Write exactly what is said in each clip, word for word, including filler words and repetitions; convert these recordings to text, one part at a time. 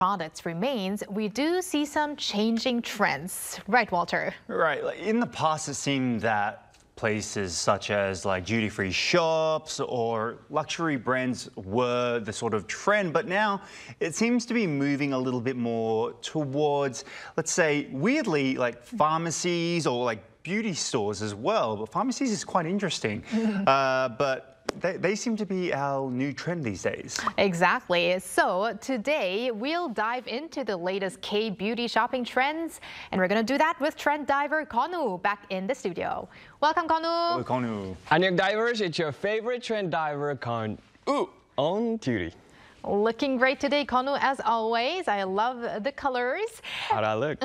products remains, we do see some changing trends. Right, Walter? Right. Like in the past, it seemed that places such as like duty-free shops or luxury brands were the sort of trend, but now it seems to be moving a little bit more towards, let's say, weirdly, like pharmacies or like beauty stores as well. But pharmacies is quite interesting. uh, but They, they seem to be our new trend these days. Exactly. So today we'll dive into the latest K-beauty shopping trends, and we're going to do that with trend diver Konu back in the studio. Welcome, Konu. Hello, Konu. 안녕 divers, it's your favorite trend diver Konu on duty. Looking great today, Konu, as always. I love the colors. How'd I look?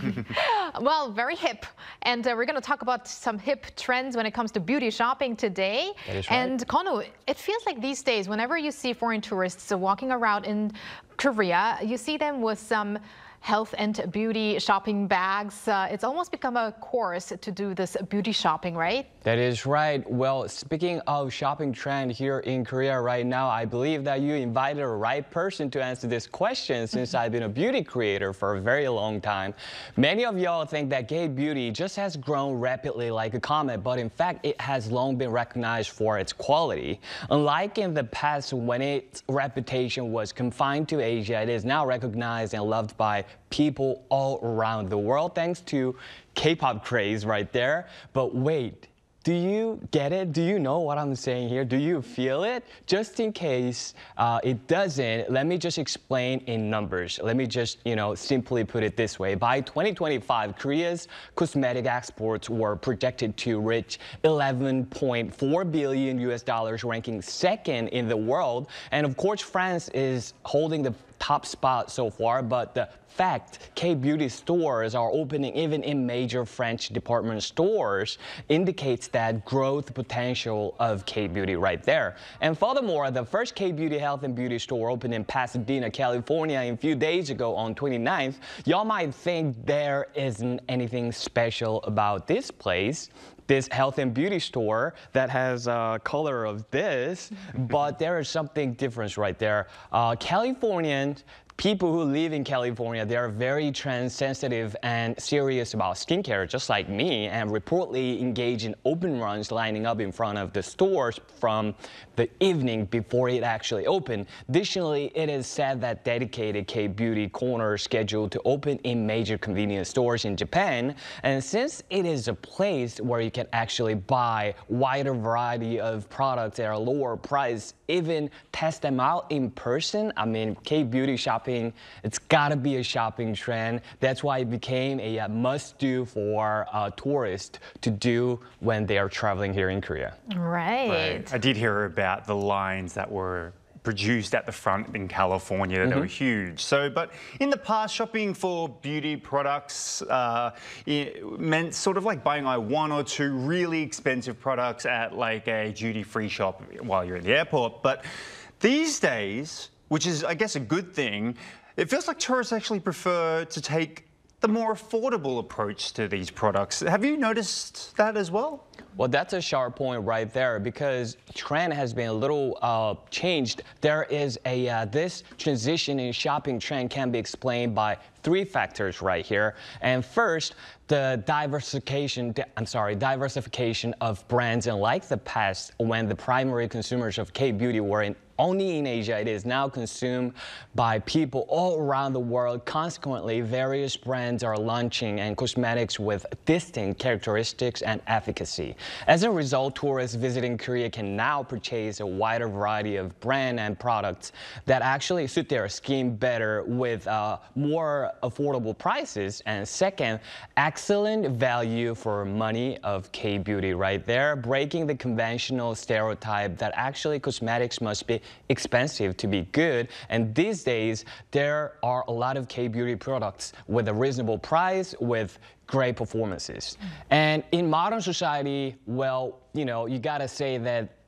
Well, very hip. And uh, we're going to talk about some hip trends when it comes to beauty shopping today. That is right. And Konu, it feels like these days, whenever you see foreign tourists walking around in Korea, you see them with some health and beauty shopping bags. Uh, it's almost become a course to do this beauty shopping, right? That is right. Well, speaking of shopping trend here in Korea right now, I believe that you invited the right person to answer this question since I've been a beauty creator for a very long time. Many of y'all think that K-beauty just has grown rapidly like a comet, but in fact, it has long been recognized for its quality. Unlike in the past when its reputation was confined to Asia, it is now recognized and loved by people all around the world thanks to K-pop craze right there. But wait, do you get it? Do you know what I'm saying here? Do you feel it? Just in case uh, it doesn't, let me just explain in numbers. Let me just, you know, simply put it this way. By twenty twenty-five, Korea's cosmetic exports were projected to reach eleven point four billion U S dollars, ranking second in the world. And of course, France is holding the top spot so far, but the fact K-beauty stores are opening even in major French department stores indicates that growth potential of K-beauty right there. And furthermore, the first K-beauty health and beauty store opened in Pasadena, California a few days ago on twenty-ninth. Y'all might think there isn't anything special about this place, this health and beauty store that has a color of this, but there is something different right there. Uh, Californians, people who live in California, they are very trend sensitive and serious about skincare, just like me, and reportedly engage in open runs lining up in front of the stores from the evening before it actually opened. Additionally, it is said that dedicated K-beauty corners scheduled to open in major convenience stores in Japan. And since it is a place where you can actually buy wider variety of products at a lower price, even test them out in person, I mean, K-beauty shopping, it's gotta be a shopping trend. That's why it became a uh, must-do for uh, tourists to do when they are traveling here in Korea. Right. Right. I did hear about the lines that were produced at the front in California. Mm-hmm. They were huge. So, but in the past, shopping for beauty products uh, it meant sort of like buying like one or two really expensive products at like a duty-free shop while you're at the airport. But these days, which is, I guess, a good thing, it feels like tourists actually prefer to take the more affordable approach to these products. Have you noticed that as well? Well, that's a sharp point right there because trend has been a little uh, changed. There is a, uh, this transition in shopping trend can be explained by three factors right here. And first, the diversification, I'm sorry, diversification of brands. And like the past, when the primary consumers of K-beauty were in only in Asia, it is now consumed by people all around the world. Consequently, various brands are launching and cosmetics with distinct characteristics and efficacy. As a result, tourists visiting Korea can now purchase a wider variety of brand and products that actually suit their skin better with uh, more affordable prices. And second, excellent value for money of K-beauty right there, breaking the conventional stereotype that actually cosmetics must be expensive to be good. And these days, there are a lot of K-beauty products with a reasonable price, with great performances. Mm. And in modern society, well, you know, you gotta say that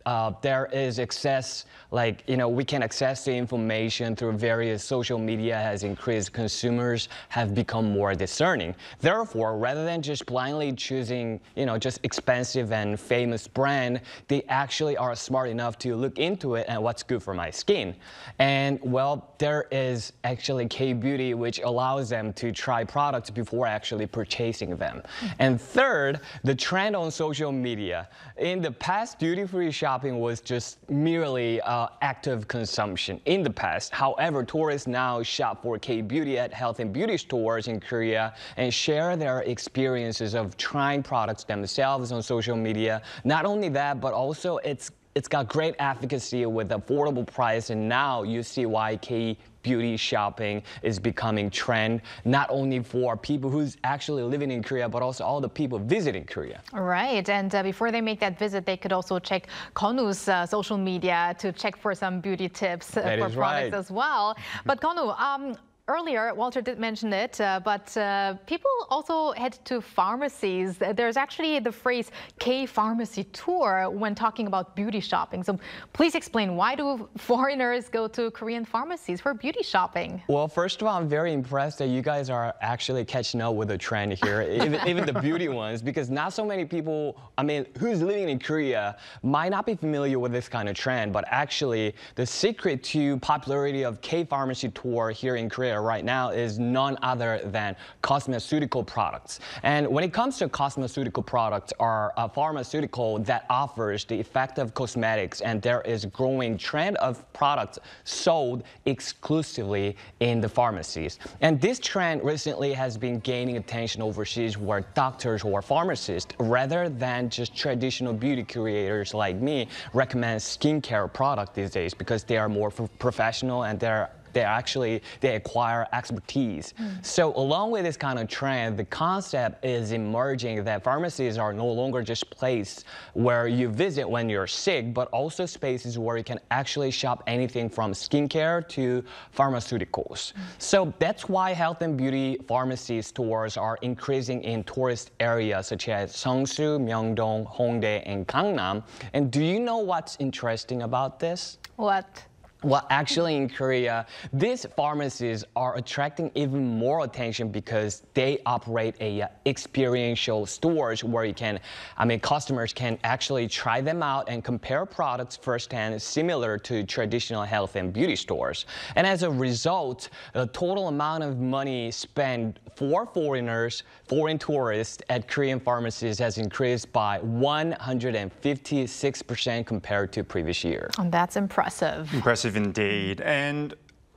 uh, there is access, like, you know, we can access the information through various social media has increased. Consumers have become more discerning. Therefore, rather than just blindly choosing, you know, just expensive and famous brand, they actually are smart enough to look into it and what's good for my skin. And well, there is actually K-Beauty, which allows them to try products before actually purchasing them. And third, the trend on social media. In the past, duty-free shopping was just merely uh, active consumption in the past. However, tourists now shop for K-Beauty at health and beauty stores in Korea and share their experiences of trying products themselves on social media. Not only that, but also it's It's got great efficacy with affordable price, and now you see why K-Beauty shopping is becoming trend, not only for people who's actually living in Korea, but also all the people visiting Korea. Right, and uh, before they make that visit, they could also check Konu's uh, social media to check for some beauty tips uh, for products right. as well. But Konu, um, earlier, Walter did mention it, uh, but uh, people also head to pharmacies. There's actually the phrase K-pharmacy tour when talking about beauty shopping. So please explain, why do foreigners go to Korean pharmacies for beauty shopping? Well, first of all, I'm very impressed that you guys are actually catching up with the trend here, even, even the beauty ones, because not so many people, I mean, who's living in Korea might not be familiar with this kind of trend, but actually the secret to popularity of K-pharmacy tour here in Korea right now is none other than cosmeceutical products. And when it comes to cosmeceutical products, are a pharmaceutical that offers the effect of cosmetics, and there is a growing trend of products sold exclusively in the pharmacies. And this trend recently has been gaining attention overseas, where doctors or pharmacists, rather than just traditional beauty creators like me, recommend skincare product these days because they are more professional and they're They actually, they acquire expertise. Mm. So along with this kind of trend, the concept is emerging that pharmacies are no longer just places where you visit when you're sick, but also spaces where you can actually shop anything from skincare to pharmaceuticals. Mm. So that's why health and beauty pharmacy stores are increasing in tourist areas such as Seongsu, Myeongdong, Hongdae, and Gangnam. And do you know what's interesting about this? What? Well, actually in Korea, these pharmacies are attracting even more attention because they operate a uh, experiential stores where you can, I mean, customers can actually try them out and compare products firsthand, similar to traditional health and beauty stores. And as a result, the total amount of money spent for foreigners, foreign tourists at Korean pharmacies has increased by one hundred fifty-six percent compared to previous year. And that's impressive. Impressive indeed. And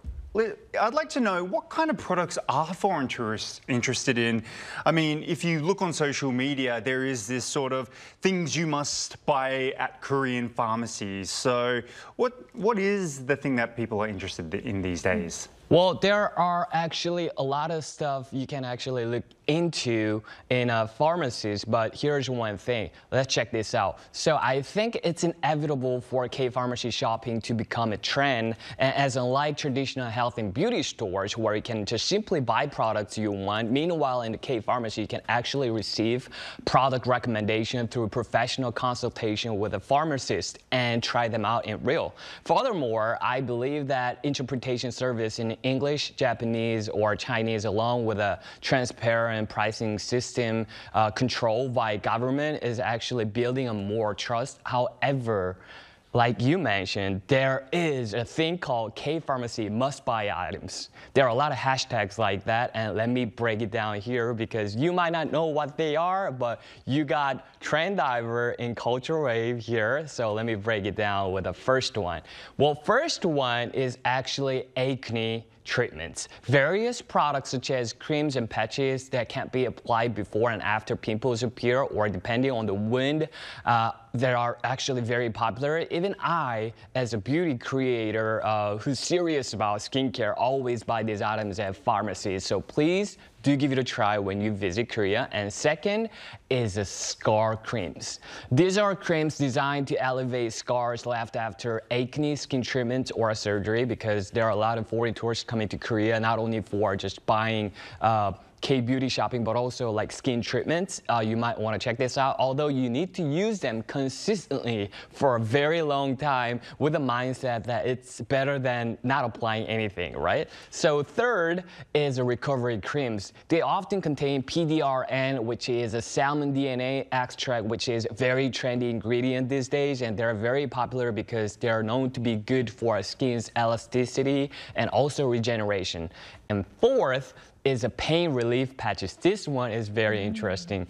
I'd like to know, what kind of products are foreign tourists interested in? I mean, if you look on social media, there is this sort of things you must buy at Korean pharmacies. So what what is the thing that people are interested in these days? Well, there are actually a lot of stuff you can actually look into in uh, pharmacies, but here's one thing. Let's check this out. So I think it's inevitable for K-pharmacy shopping to become a trend, as unlike traditional health and beauty stores where you can just simply buy products you want. Meanwhile, in the K-pharmacy, you can actually receive product recommendation through professional consultation with a pharmacist and try them out in real. Furthermore, I believe that interpretation service in English, Japanese, or Chinese, along with a transparent pricing system uh, controlled by government, is actually building a more trust. However, like you mentioned, there is a thing called K-pharmacy must-buy items. There are a lot of hashtags like that, and let me break it down here because you might not know what they are, but you got Trend Diver in Culture Wave here, so let me break it down with the first one. Well, first one is actually acne treatments. Various products such as creams and patches that can be applied before and after pimples appear, or depending on the wound, uh, that are actually very popular. Even I, as a beauty creator uh, who's serious about skincare, always buy these items at pharmacies. So please do give it a try when you visit Korea. And second is the scar creams. These are creams designed to elevate scars left after acne, skin treatment, or surgery, because there are a lot of foreign tourists coming to Korea, not only for just buying uh, K-beauty shopping, but also like skin treatments. Uh, you might want to check this out, although you need to use them consistently for a very long time with the mindset that it's better than not applying anything, right? So third is the recovery creams. They often contain P D R N, which is a salmon D N A extract, which is a very trendy ingredient these days, and they're very popular because they're known to be good for our skin's elasticity and also regeneration. And fourth is a pain relief patches. This one is very mm. interesting.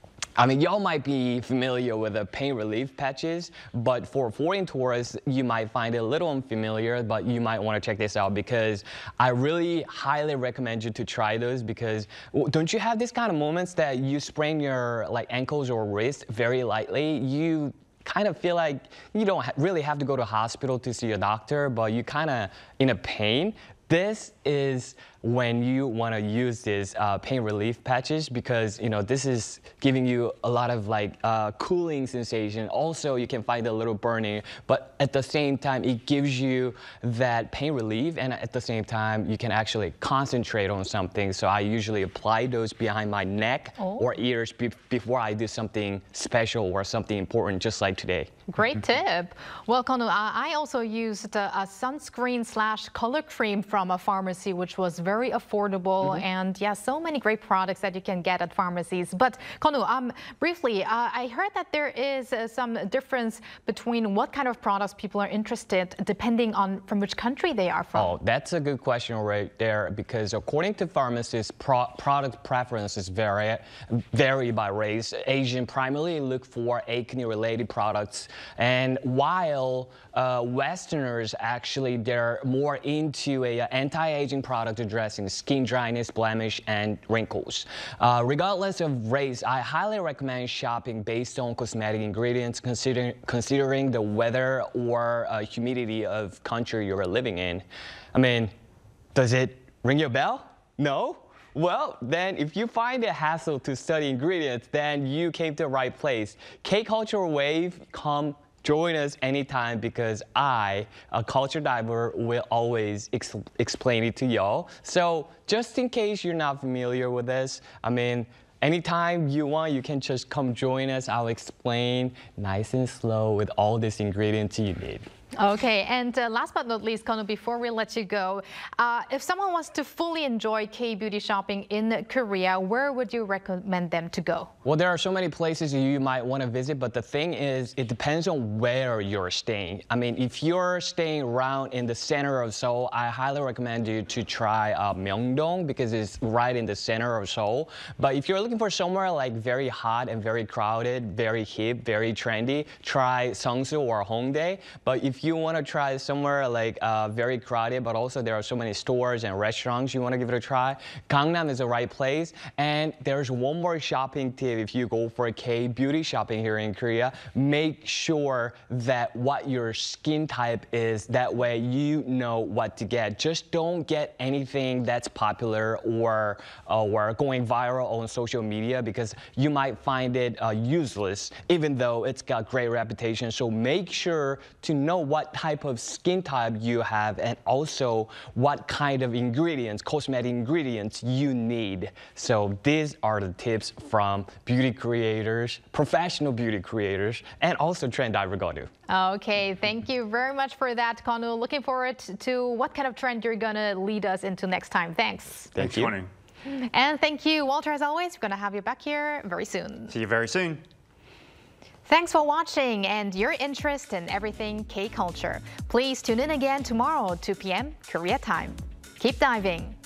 I mean, y'all might be familiar with the pain relief patches, but for foreign tourists, you might find it a little unfamiliar, but you might want to check this out because I really highly recommend you to try those because don't you have this kind of moments that you sprain your like ankles or wrists very lightly? You kind of feel like you don't ha really have to go to hospital to see a doctor, but you kind of in a pain. This is when you want to use these uh, pain relief patches because, you know, this is giving you a lot of like uh, cooling sensation. Also, you can find a little burning, but at the same time, it gives you that pain relief, and at the same time, you can actually concentrate on something. So I usually apply those behind my neck oh. or ears be before I do something special or something important, just like today. Great tip. Well, Konu, I also used a, a sunscreen slash color cream from a pharmacy, which was very affordable. Mm-hmm. And yeah, so many great products that you can get at pharmacies. But Konu, um, briefly, uh, I heard that there is uh, some difference between what kind of products people are interested depending on from which country they are from. Oh, that's a good question right there, because according to pharmacists, pro product preferences vary, vary by race. Asian primarily look for acne-related products, and while uh, Westerners actually they're more into a uh, anti-aging product addressing skin dryness, blemish, and wrinkles. Uh, regardless of race, I highly recommend shopping based on cosmetic ingredients, considering considering the weather or uh, humidity of country you're living in. I mean, does it ring your bell? No? Well, then if you find it hassle to study ingredients, then you came to the right place. K-Culture Wave, come join us anytime because I, a culture diver, will always ex explain it to y'all. So just in case you're not familiar with this, I mean, anytime you want, you can just come join us. I'll explain nice and slow with all these ingredients you need. Okay, and uh, last but not least, Konu, before we let you go, uh, if someone wants to fully enjoy K-beauty shopping in Korea, where would you recommend them to go? Well, there are so many places you might want to visit, but the thing is, it depends on where you're staying. I mean, if you're staying around in the center of Seoul, I highly recommend you to try uh, Myeongdong because it's right in the center of Seoul. But if you're looking for somewhere like very hot and very crowded, very hip, very trendy, try Seongsu or Hongdae. But if you want to try somewhere like uh, very crowded, but also there are so many stores and restaurants you want to give it a try, Gangnam is the right place. And there's one more shopping tip if you go for K-beauty shopping here in Korea. Make sure that what your skin type is, that way you know what to get. Just don't get anything that's popular or, uh, or going viral on social media because you might find it uh, useless, even though it's got great reputation. So make sure to know what type of skin type you have and also what kind of ingredients, cosmetic ingredients you need. So these are the tips from beauty creators, professional beauty creators, and also trend diver Konu. Okay, thank you very much for that, Konu. Looking forward to what kind of trend you're going to lead us into next time. Thanks. Thank Thanks, you. Konu. And thank you, Walter, as always. We're going to have you back here very soon. See you very soon. Thanks for watching and your interest in everything K-culture. Please tune in again tomorrow, two p m Korea time. Keep diving.